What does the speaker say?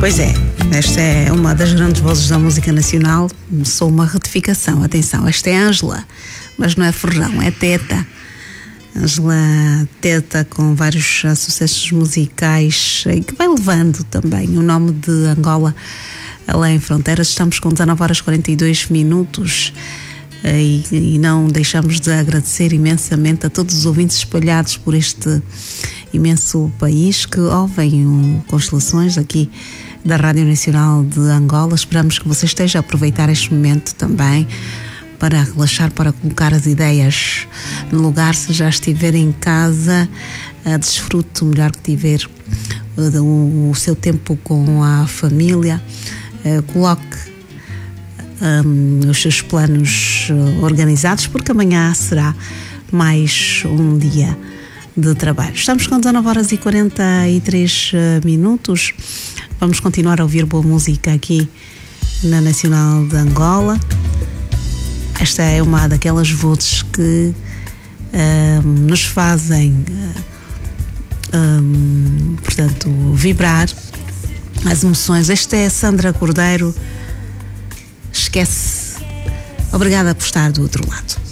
Pois é, esta é uma das grandes vozes da música nacional. Só uma retificação, atenção, esta é Ângela, mas não é Ferrão, é Teta. Ângela Teta, com vários sucessos musicais e que vai levando também o nome de Angola além fronteiras. Estamos com 19h42 e não deixamos de agradecer imensamente a todos os ouvintes espalhados por este imenso país que ouvem o Constelações aqui da Rádio Nacional de Angola. Esperamos que você esteja a aproveitar este momento também para relaxar, para colocar as ideias no lugar. Se já estiver em casa, desfrute o melhor que tiver o seu tempo com a família. Coloque os seus planos organizados, porque amanhã será mais um dia de trabalho. Estamos com 19h43. Vamos continuar a ouvir boa música aqui na Nacional de Angola. Esta é uma daquelas vozes que nos fazem portanto, vibrar as emoções. Esta é Sandra Cordeiro. Esquece. Obrigada por estar do outro lado.